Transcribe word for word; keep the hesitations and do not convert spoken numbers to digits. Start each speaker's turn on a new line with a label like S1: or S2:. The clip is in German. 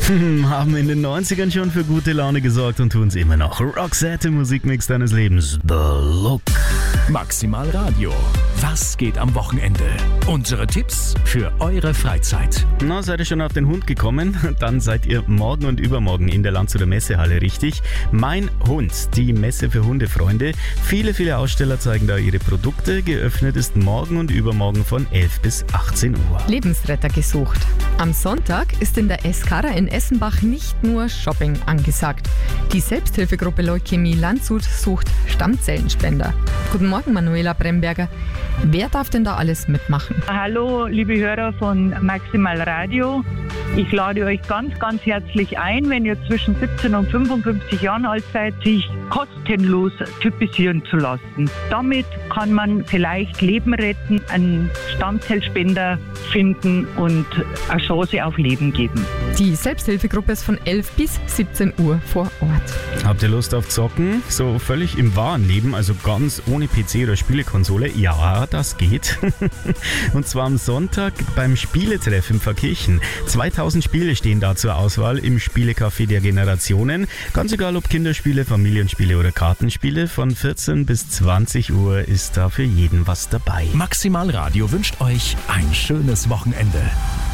S1: Hm, haben in den neunzigern schon für gute Laune gesorgt und tun's immer noch. Roxette, Musikmix deines Lebens. The Look.
S2: Maximal Radio. Was geht am Wochenende? Unsere Tipps für eure Freizeit.
S1: Na, seid ihr schon auf den Hund gekommen? Dann seid ihr morgen und übermorgen in der Landshuter Messehalle richtig. Mein Hund, die Messe für Hundefreunde. Viele, viele Aussteller zeigen da ihre Produkte. Geöffnet ist morgen und übermorgen von elf bis achtzehn Uhr.
S3: Lebensretter gesucht. Am Sonntag ist in der Eskara in Essenbach nicht nur Shopping angesagt. Die Selbsthilfegruppe Leukämie Landshut sucht Stammzellenspender. Guten Morgen, Manuela Bremberger. Wer darf denn da alles mitmachen?
S4: Hallo, liebe Hörer von Maximal Radio. Ich lade euch ganz, ganz herzlich ein, wenn ihr zwischen siebzehn und fünfundfünfzig Jahren alt seid, sich kostenlos typisieren zu lassen. Damit kann man vielleicht Leben retten, einen Stammzellspender finden und eine Chance auf Leben geben.
S3: Die Selbsthilfegruppe ist von elf bis siebzehn Uhr vor Ort.
S1: Habt ihr Lust auf Zocken? So völlig im wahren Leben, also ganz ohne P C oder Spielekonsole? Ja, das geht. Und zwar am Sonntag beim Spieletreff in Pfarrkirchen. zweitausend Spiele stehen da zur Auswahl im Spielecafé der Generationen. Ganz egal ob Kinderspiele, Familienspiele oder Kartenspiele. Von vierzehn bis zwanzig Uhr ist da für jeden was dabei.
S2: Maximal Radio wünscht euch ein schönes Wochenende.